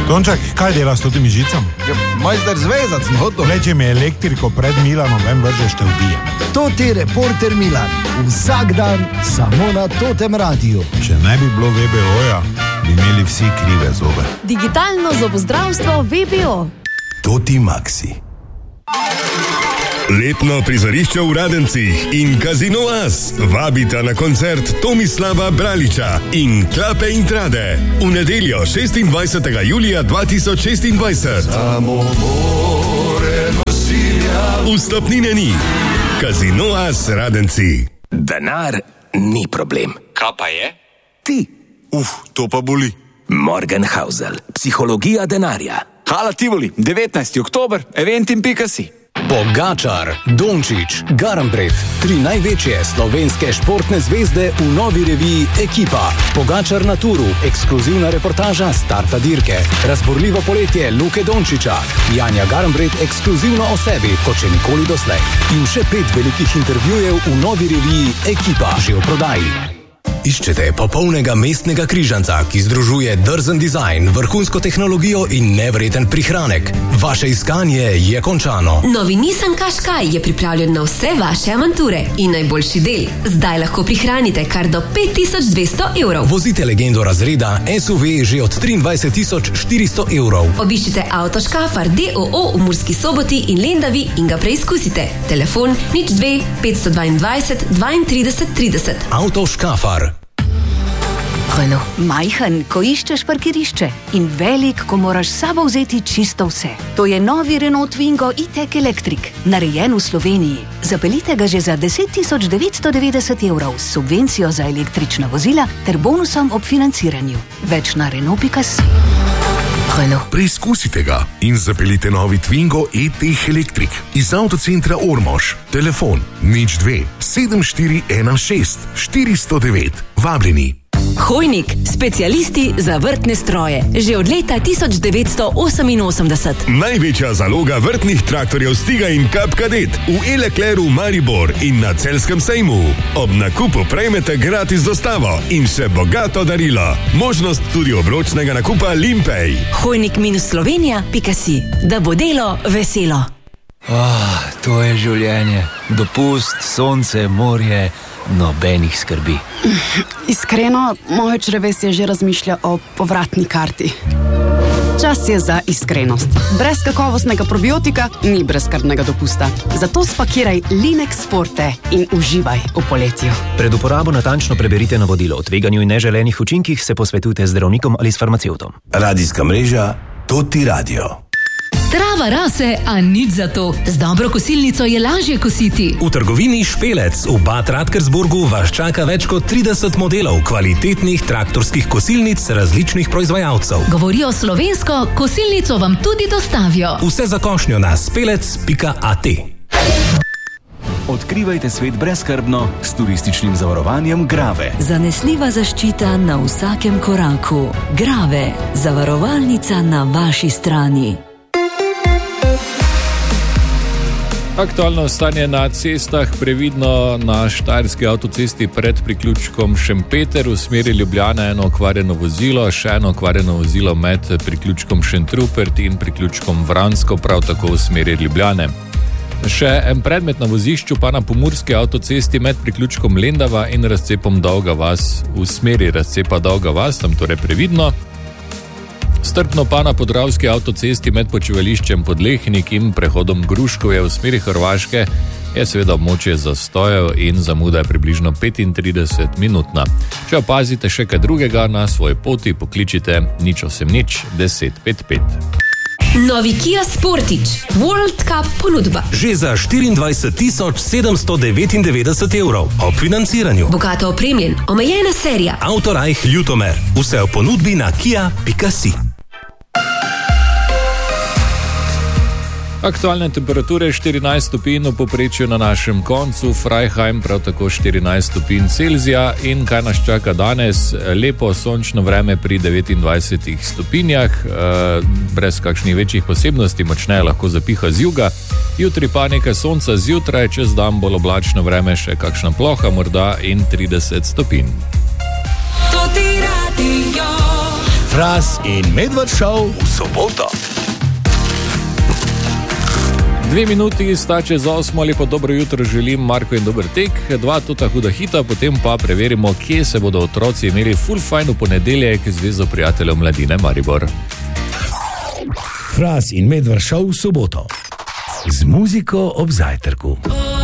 Tončak, kaj delaš s temi žicami? Ja, majster zvezat, hoto. Leče mi elektriko pred Milanom, vem, vržeš te ubijem. To ti reporter Milan. Vsak dan samo na Totem radiju. Če ne bi bilo VBO-ja, bi imeli vsi krive zobe. Digitalno zobozdravstvo VBO. Toti Maxi. Letno prizorišče v Radencih in Casino As vabita na koncert Tomislava Braliča in Klape in Trade v nedeljo 26. julija 2026. Vstopnine ni. Casino As Radenci. Denar ni problem. Kaj pa je? Ti. To pa boli. Morgenhausel. Psihologija denarja. Hala Tivoli, 19. oktober, eventim.si. Pogačar, Dončić, Garambret, 3 največje slovenske športne zvezde v novi reviji Ekipa. Pogačar na turu, ekskluzivna reportaža starta dirke, razborljivo poletje Luke Dončića, Janja Garambret ekskluzivno o sebi, kot še nikoli doslej. In še 5 velikih intervjujev v novi reviji Ekipa, že v prodaji. Iščete popolnega mestnega križanca, ki združuje drzen dizajn, vrhunsko tehnologijo in nevreten prihranek. Vaše iskanje je končano. Novi Nissan Qashqai je pripravljen na vse vaše avanture. In najboljši del, zdaj lahko prihranite kar do 5200 evrov. Vozite legendo razreda SUV že od 23.400 evrov. Obiščite Auto Škafar DOO v Murski Soboti in Lendavi in ga preizkusite. Telefon 02 522 32 30. Auto Škafar. Majhen, ko iščeš parkirišče in velik, ko moraš s sabo vzeti čisto vse. To je novi Renault Twingo E-Tech Electric, narejen v Sloveniji. Zapeljite ga že za 10.990 evrov s subvencijo za električna vozila ter bonusom ob financiranju. Več na Renault.si. Preizkusite ga in zapeljite novi Twingo E-Tech Electric iz avtocentra Ormož. Telefon 02 7416 409. Vabljeni. Hojnik, specialisti za vrtne stroje. Že od leta 1988. Največja zaloga vrtnih traktorjev Stiga in Kap Kadet v E-Leclercu Maribor in na Celjskem sejmu. Ob nakupu prejmete gratis dostavo in še bogato darilo. Možnost tudi obročnega nakupa Limpej. Hojnik-slovenija.si. Da bo delo veselo. To je življenje. Dopust, sonce, morje, nobenih skrbi. Iskreno, moje črevesje že razmišlja o povratni karti. Čas je za iskrenost. Brez kakovostnega probiotika ni brezskrbnega dopusta. Zato spakiraj Linex Forte in uživaj v poletju. Pred uporabo natančno preberite navodilo. O tveganju in neželenih učinkih se posvetujte z zdravnikom ali s farmacevtom. Radijska mreža Toti Radio. Trava rase, a nič za to. Z dobro kosilnico je lažje kositi. V trgovini Špelec v Bad Radkersburgu vas čaka več kot 30 modelov kvalitetnih traktorskih kosilnic različnih proizvajalcev. Govorijo slovensko, kosilnico vam tudi dostavijo. Vse za košnjo na spelec.at. Odkrivajte svet brezskrbno s turističnim zavarovanjem Grave. Zanesljiva zaščita na vsakem koraku. Grave, zavarovalnica na vaši strani. Aktualno stanje na cestah, previdno na štajerski avtocesti pred priključkom Šempeter v smeri Ljubljana eno okvarjeno vozilo, še eno okvarjeno vozilo med priključkom Šentrupert in priključkom Vransko, prav tako v smeri Ljubljane. Še en predmet na vozišču pa na pomurski avtocesti med priključkom Lendava in razcepom Dolga vas v smeri razcepa Dolga vas, tam torej previdno. Strpno pa na podravski avtocesti med počivališčem Podlehnik in prehodom Gruškovje v smeri Hrvaške je seveda območje zastojev in zamuda je približno 35 minutna. Če opazite še kaj drugega na svoji poti, pokličite 080 10 55. Novi Kia Sportage World Cup ponudba. Že za 24.799 evrov ob financiranju. Bogato opremljen, omejena serija. Autorajh Ljutomer. Vse v ponudbi na kia.si. Aktualne temperature 14 stopinj v povprečju na našem koncu, Freihheim prav tako 14 stopinj Celzija in kaj nas čaka danes, lepo sončno vreme pri 29 stopinjah, brez kakšnih večjih posebnosti, močneje lahko zapiha z juga, jutri pa nekaj sonca zjutraj, čez dan bolj oblačno vreme, še kakšna ploha morda in 30 stopinj. Fras in Medved Show v soboto. 2 minuti sta čez 8, lepo dobro jutro želim, Marko in dober tek, 2 tuta huda hita, potem pa preverimo, kje se bodo otroci imeli full fajn v ponedeljek z Zvezo prijateljev mladine Maribor. Fras in Medved Show v soboto. Z muziko ob zajtrku.